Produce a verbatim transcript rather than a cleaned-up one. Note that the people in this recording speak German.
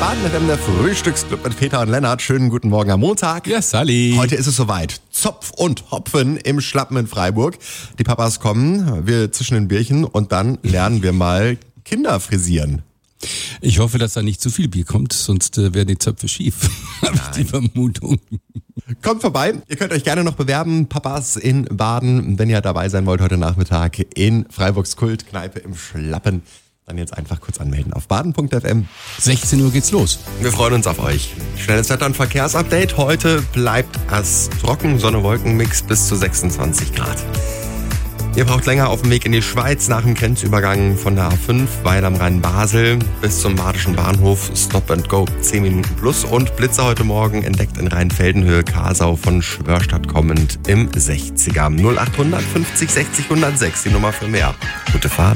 Baden F M, der Frühstücksclub mit Peter und Lennart. Schönen guten Morgen am Montag. Ja, Sally. Heute ist es soweit. Zopf und Hopfen im Schlappen in Freiburg. Die Papas kommen, wir zischen ein Bierchen und dann lernen wir mal Kinder frisieren. Ich hoffe, dass da nicht zu viel Bier kommt, sonst äh, werden die Zöpfe schief. Habe ich die Vermutung. Kommt vorbei. Ihr könnt euch gerne noch bewerben. Papas in Baden, wenn ihr dabei sein wollt heute Nachmittag in Freiburgs Kultkneipe im Schlappen. Dann jetzt einfach kurz anmelden auf baden punkt f m. sechzehn Uhr geht's los. Wir freuen uns auf euch. Schnelles Wetter- und Verkehrsupdate. Heute bleibt es trocken, Sonne-Wolken-Mix bis zu sechsundzwanzig Grad. Ihr braucht länger auf dem Weg in die Schweiz nach dem Grenzübergang von der A fünf, Weil am Rhein-Basel bis zum Badischen Bahnhof. Stop and Go, zehn Minuten plus. Und Blitzer heute Morgen entdeckt in Rheinfeldenhöhe Kasau von Schwörstadt kommend im sechziger. null acht hundert fünfzig sechzig hundertsechs, die Nummer für mehr. Gute Fahrt.